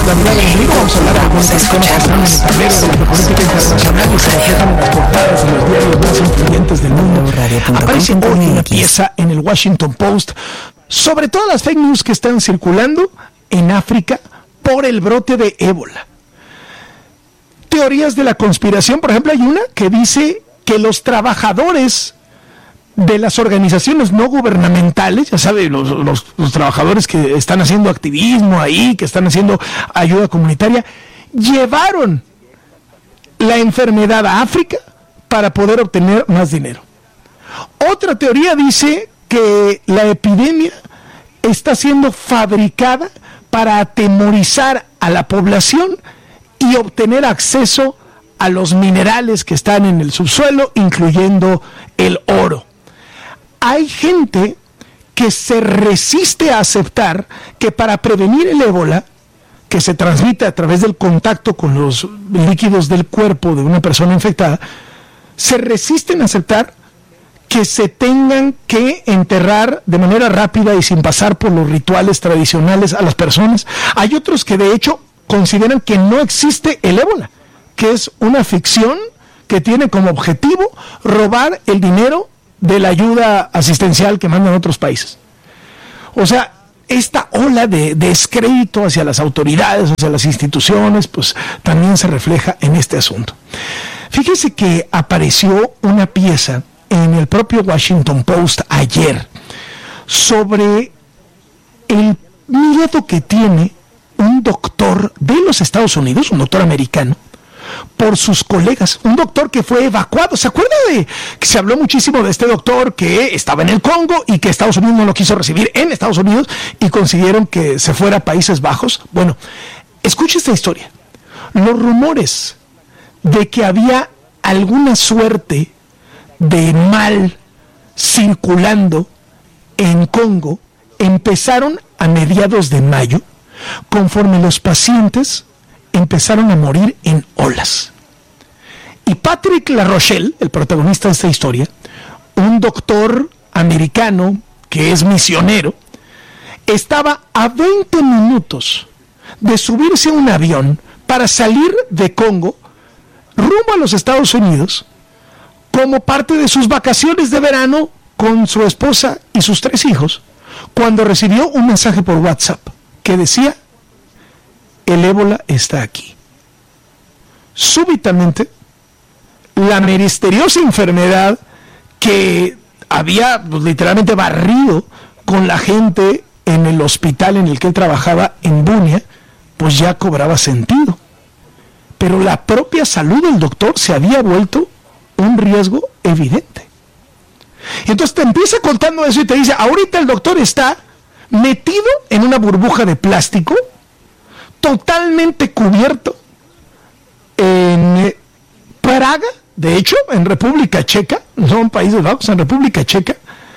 actualidad del ombligo. Vamos a hablar de algunos temas que están en el tablero de la geopolítica internacional y se reflejan en las portadas de los diarios más influyentes del mundo. Aparece hoy una pieza en el Washington Post sobre todas las fake news que están circulando en África por el brote de ébola. Teorías de la conspiración, por ejemplo, hay una que dice que los trabajadores de las organizaciones no gubernamentales, ya sabe, los trabajadores que están haciendo activismo ahí, que están haciendo ayuda comunitaria, llevaron la enfermedad a África para poder obtener más dinero. Otra teoría dice que la epidemia está siendo fabricada para atemorizar a la población y obtener acceso a los minerales que están en el subsuelo, incluyendo el oro. Hay gente que se resiste a aceptar que para prevenir el ébola, que se transmite a través del contacto con los líquidos del cuerpo de una persona infectada, se resisten a aceptar que se tengan que enterrar de manera rápida y sin pasar por los rituales tradicionales a las personas. Hay otros que de hecho consideran que no existe el ébola, que es una ficción que tiene como objetivo robar el dinero de la ayuda asistencial que mandan otros países. O sea, esta ola de descrédito hacia las autoridades, hacia las instituciones, pues también se refleja en este asunto. Fíjese que apareció una pieza en el propio Washington Post ayer sobre el miedo que tiene un doctor de los Estados Unidos, un doctor americano, por sus colegas, un doctor que fue evacuado. ¿Se acuerda de que se habló muchísimo de este doctor que estaba en el Congo y que Estados Unidos no lo quiso recibir en Estados Unidos y consiguieron que se fuera a Países Bajos? Bueno, escuche esta historia. Los rumores de que había alguna suerte de mal circulando en Congo empezaron a mediados de mayo, conforme los pacientes empezaron a morir en olas. Y Patrick LaRochelle, el protagonista de esta historia, un doctor americano que es misionero, estaba a 20 minutos de subirse a un avión para salir de Congo rumbo a los Estados Unidos como parte de sus vacaciones de verano con su esposa y sus 3 hijos, cuando recibió un mensaje por WhatsApp que decía: el ébola está aquí. Súbitamente, la misteriosa enfermedad que había literalmente barrido con la gente en el hospital en el que él trabajaba en Bunia, pues ya cobraba sentido. Pero la propia salud del doctor se había vuelto un riesgo evidente. Y entonces te empieza contando eso y te dice: ahorita el doctor está metido en una burbuja de plástico, totalmente cubierto en Praga, de hecho, en República Checa, no en Países Bajos, en República Checa,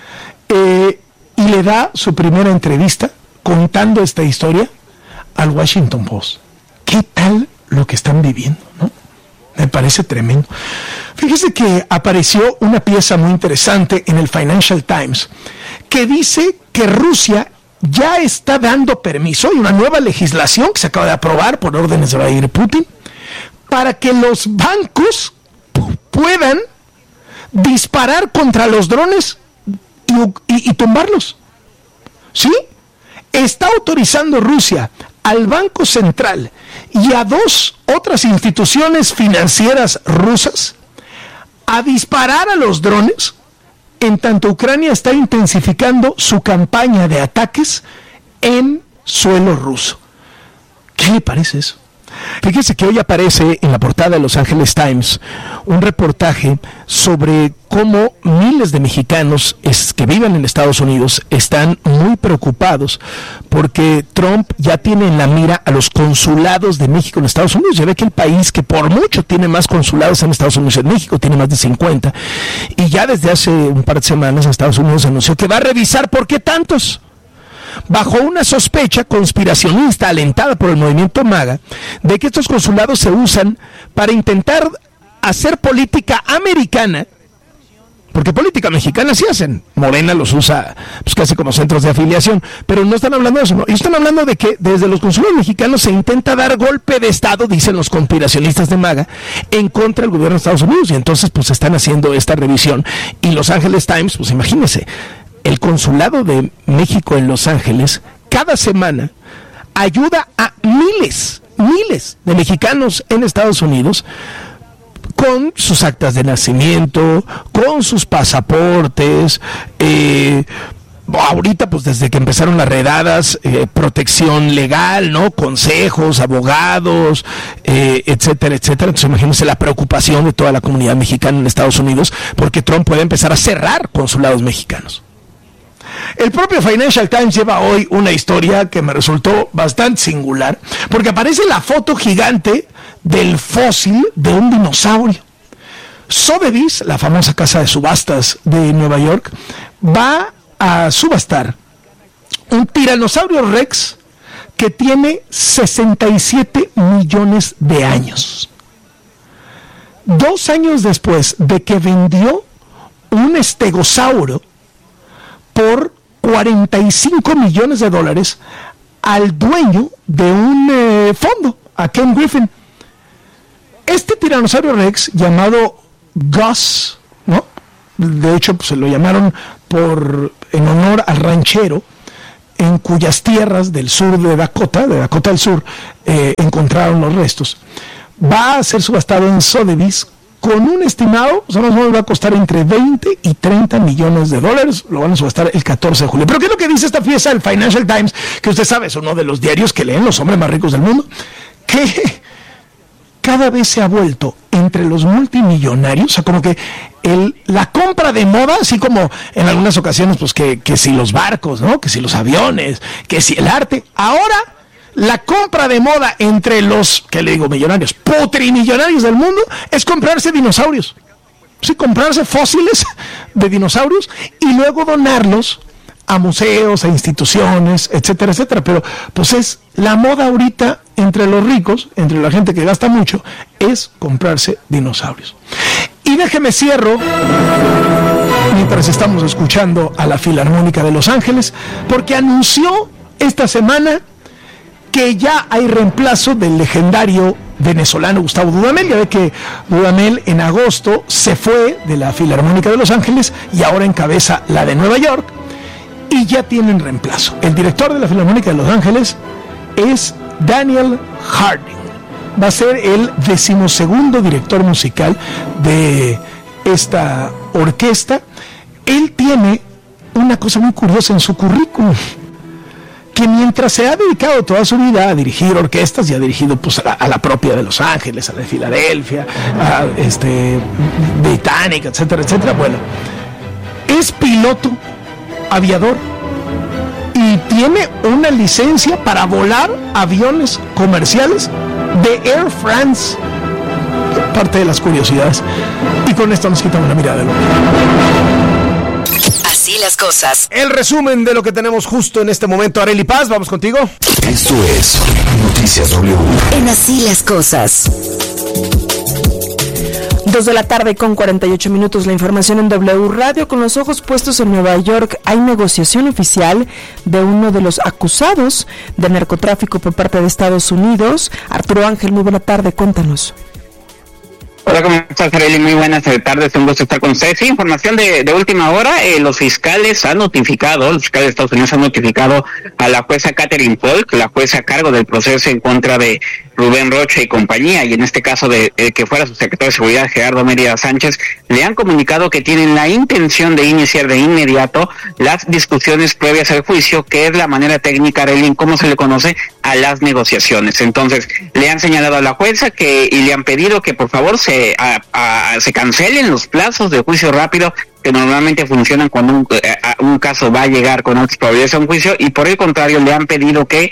y le da su primera entrevista contando esta historia al Washington Post. ¿Qué tal lo que están viviendo, no? Me parece tremendo. Fíjese que apareció una pieza muy interesante en el Financial Times que dice que Rusia ya está dando permiso, y una nueva legislación que se acaba de aprobar por órdenes de Vladimir Putin, para que los bancos puedan disparar contra los drones y tumbarlos. ¿Sí? Está autorizando Rusia al Banco Central y a 2 otras instituciones financieras rusas a disparar a los drones, en tanto Ucrania está intensificando su campaña de ataques en suelo ruso. ¿Qué le parece eso? Fíjese que hoy aparece en la portada de Los Angeles Times un reportaje sobre cómo miles de mexicanos que viven en Estados Unidos están muy preocupados porque Trump ya tiene en la mira a los consulados de México en Estados Unidos. Ya ve que el país que por mucho tiene más consulados en Estados Unidos, en México tiene más de 50, y ya desde hace un par de semanas Estados Unidos anunció que va a revisar por qué tantos, bajo una sospecha conspiracionista alentada por el movimiento MAGA de que estos consulados se usan para intentar hacer política americana porque política mexicana sí hacen. Morena los usa pues casi como centros de afiliación, pero no están hablando de eso, ¿no? Y están hablando de que desde los consulados mexicanos se intenta dar golpe de Estado, dicen los conspiracionistas de MAGA, en contra del gobierno de Estados Unidos, y entonces pues están haciendo esta revisión. Y Los Angeles Times, pues imagínense, el consulado de México en Los Ángeles cada semana ayuda a miles de mexicanos en Estados Unidos con sus actas de nacimiento, con sus pasaportes, ahorita pues desde que empezaron las redadas, protección legal, ¿no? Consejos, abogados, etcétera, etcétera. Entonces imagínense la preocupación de toda la comunidad mexicana en Estados Unidos porque Trump puede empezar a cerrar consulados mexicanos. El propio Financial Times lleva hoy una historia que me resultó bastante singular, porque aparece la foto gigante del fósil de un dinosaurio. Sotheby's, la famosa casa de subastas de Nueva York, va a subastar un tiranosaurio Rex que tiene 67 millones de años. 2 años después de que vendió un estegosauro por $45 millones al dueño de un fondo, a Ken Griffin. Este tiranosaurio Rex, llamado Gus, ¿no? De hecho, pues, se lo llamaron en honor al ranchero en cuyas tierras del sur de Dakota del Sur, encontraron los restos. Va a ser subastado en Sotheby's con un estimado, o sea, más o menos va a costar entre 20 y 30 millones de dólares. Lo van a subastar el 14 de julio. Pero ¿qué es lo que dice esta fiesta del Financial Times? Que usted sabe, es uno de los diarios que leen los hombres más ricos del mundo. Que cada vez se ha vuelto entre los multimillonarios, o sea, como que la compra de moda, así como en algunas ocasiones, pues que si los barcos, ¿no? Que si los aviones, que si el arte. Ahora, la compra de moda entre los, ¿qué le digo? Millonarios, putrimillonarios del mundo, es comprarse dinosaurios. Sí, comprarse fósiles de dinosaurios y luego donarlos a museos, a instituciones, etcétera, etcétera. Pero pues es la moda ahorita entre los ricos, entre la gente que gasta mucho, es comprarse dinosaurios. Y déjeme cierro, mientras estamos escuchando a la Filarmónica de Los Ángeles, porque anunció esta semana que ya hay reemplazo del legendario venezolano Gustavo Dudamel. Ya ve que Dudamel en agosto se fue de la Filarmónica de Los Ángeles y ahora encabeza la de Nueva York, y ya tienen reemplazo. El director de la Filarmónica de Los Ángeles es Daniel Harding. Va a ser el 12º director musical de esta orquesta. Él tiene una cosa muy curiosa en su currículum, que mientras se ha dedicado toda su vida a dirigir orquestas, y ha dirigido pues a la propia de Los Ángeles, a la de Filadelfia, a Británica, etcétera, etcétera. Bueno, es piloto aviador y tiene una licencia para volar aviones comerciales de Air France. Parte de las curiosidades. Y con esto nos quitamos la mirada del otro. Así las cosas. El resumen de lo que tenemos justo en este momento. Arely Paz, vamos contigo. Esto es Noticias W. En Así las cosas. 2:48 p.m. La información en W Radio. Con los ojos puestos en Nueva York, hay negociación oficial de uno de los acusados de narcotráfico por parte de Estados Unidos. Arturo Ángel, muy buena tarde, cuéntanos. Hola, ¿cómo estás, Arely? Muy buenas tardes, un gusto estar con ustedes. Sí, información de última hora. Los fiscales de Estados Unidos han notificado a la jueza Catherine Polk, la jueza a cargo del proceso en contra de Rubén Rocha y compañía, y en este caso de que fuera su secretario de Seguridad, Gerardo Mérida Sánchez, le han comunicado que tienen la intención de iniciar de inmediato las discusiones previas al juicio, que es la manera técnica, Arely, como se le conoce a las negociaciones. Entonces, le han señalado a la jueza y le han pedido que por favor se cancelen los plazos de juicio rápido que normalmente funcionan cuando un caso va a llegar con altas probabilidades a un juicio, y por el contrario le han pedido que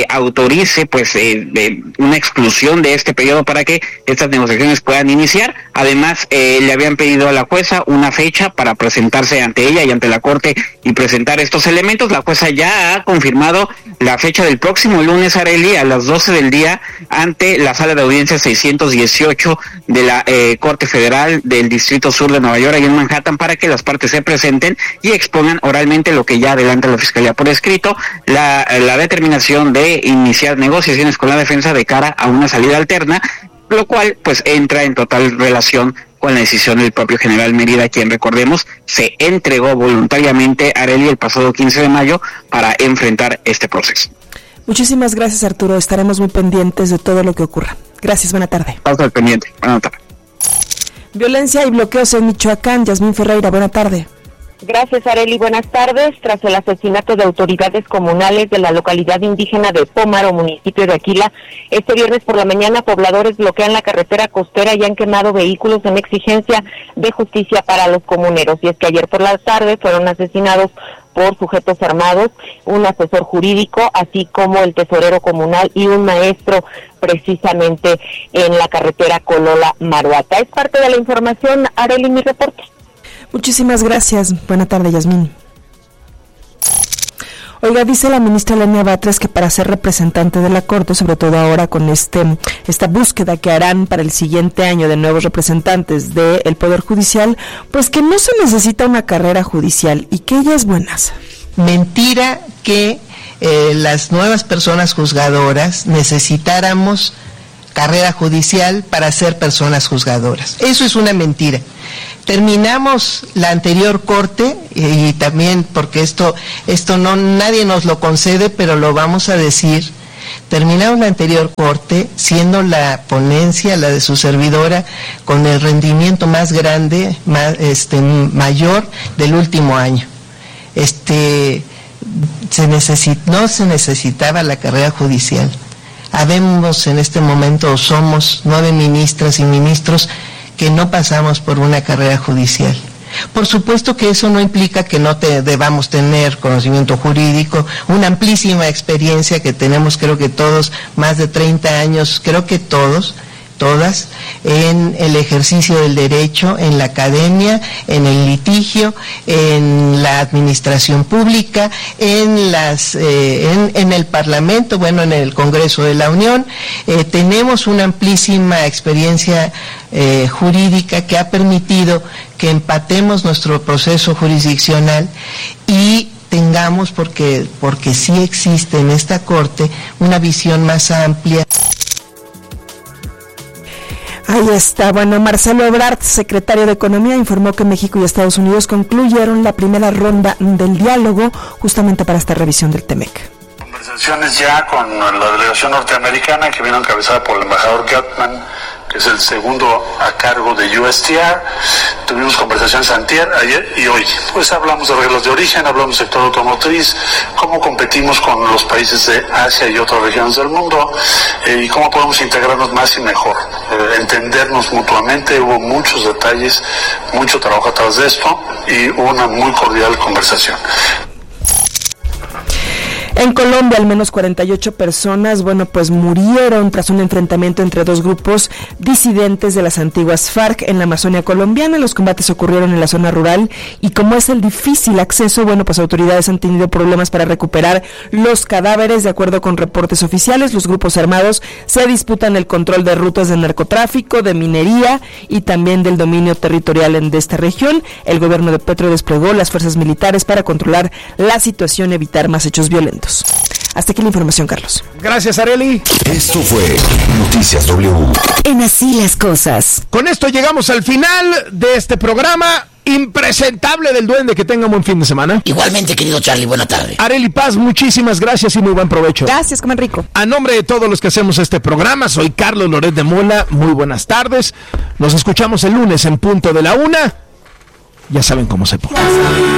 autorice una exclusión de este periodo para que estas negociaciones puedan iniciar. Además, le habían pedido a la jueza una fecha para presentarse ante ella y ante la corte y presentar estos elementos. La jueza ya ha confirmado la fecha del próximo lunes, Arely, a las 12 del día ante la sala de audiencia 618 de la Corte Federal del Distrito Sur de Nueva York, ahí en Manhattan, para que las partes se presenten y expongan oralmente lo que ya adelanta la Fiscalía por escrito, la determinación de iniciar negociaciones con la defensa de cara a una salida alterna, lo cual pues entra en total relación con la decisión del propio general Mérida, quien, recordemos, se entregó voluntariamente a Arely el pasado 15 de mayo para enfrentar este proceso. Muchísimas gracias, Arturo. Estaremos muy pendientes de todo lo que ocurra. Gracias, buena tarde. Estamos al pendiente. Buena tarde. Violencia y bloqueos en Michoacán. Yasmín Ferreira, buena tarde. Gracias, Arely. Buenas tardes. Tras el asesinato de autoridades comunales de la localidad indígena de Pómaro, municipio de Aquila, este viernes por la mañana, pobladores bloquean la carretera costera y han quemado vehículos en exigencia de justicia para los comuneros. Y es que ayer por la tarde fueron asesinados por sujetos armados, un asesor jurídico, así como el tesorero comunal y un maestro, precisamente en la carretera Colola-Maruata. Es parte de la información, Arely, mi reporte. Muchísimas gracias. Buena tarde, Yasmín. Oiga, dice la ministra Lenia Batres que para ser representante de la Corte, sobre todo ahora con esta búsqueda que harán para el siguiente año de nuevos representantes del Poder Judicial, pues que no se necesita una carrera judicial y que ella es buenaza. Mentira que las nuevas personas juzgadoras necesitáramos carrera judicial para ser personas juzgadoras. Eso es una mentira. Terminamos la anterior corte y también porque esto no nadie nos lo concede, pero lo vamos a decir. Terminamos la anterior corte siendo la ponencia, la de su servidora, con el rendimiento más grande, mayor del último año. No se necesitaba la carrera judicial. Habemos en este momento, somos 9 ministras y ministros que no pasamos por una carrera judicial. Por supuesto que eso no implica que no debamos tener conocimiento jurídico, una amplísima experiencia que tenemos, creo que todos, más de 30 años, creo que todas, en el ejercicio del derecho, en la academia, en el litigio, en la administración pública, en el Parlamento, en el Congreso de la Unión. Tenemos una amplísima experiencia jurídica que ha permitido que empatemos nuestro proceso jurisdiccional y tengamos, porque sí existe en esta Corte, una visión más amplia. Ahí está. Bueno, Marcelo Ebrard, secretario de Economía, informó que México y Estados Unidos concluyeron la primera ronda del diálogo justamente para esta revisión del TEMEC. Conversaciones ya con la delegación norteamericana que vino encabezada por el embajador Gutman, que es el segundo a cargo de USTR. Tuvimos conversaciones antier, ayer y hoy. Pues hablamos de reglas de origen, hablamos del sector automotriz, cómo competimos con los países de Asia y otras regiones del mundo, y cómo podemos integrarnos más y mejor, entendernos mutuamente. Hubo muchos detalles, mucho trabajo atrás de esto y hubo una muy cordial conversación. En Colombia, al menos 48 personas, murieron tras un enfrentamiento entre dos grupos disidentes de las antiguas FARC en la Amazonia colombiana. Los combates ocurrieron en la zona rural y como es el difícil acceso, autoridades han tenido problemas para recuperar los cadáveres. De acuerdo con reportes oficiales, los grupos armados se disputan el control de rutas de narcotráfico, de minería y también del dominio territorial de esta región. El gobierno de Petro desplegó las fuerzas militares para controlar la situación y evitar más hechos violentos. Hasta aquí la información, Carlos. Gracias, Arely. Esto fue Noticias W. En Así las Cosas. Con esto llegamos al final de este programa impresentable del Duende. Que tengan buen fin de semana. Igualmente, querido Charlie, buena tarde. Arely Paz, muchísimas gracias y muy buen provecho. Gracias, comen rico. A nombre de todos los que hacemos este programa, soy Carlos Loret de Mola. Muy buenas tardes. Nos escuchamos el lunes en punto de la 1. Ya saben cómo se pone.